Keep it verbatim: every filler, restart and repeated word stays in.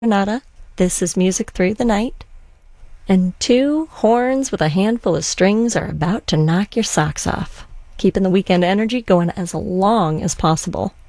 Renata. This is Music Through the Night. And two horns with a handful of strings are about to knock your socks off, keeping the weekend energy going as long as possible.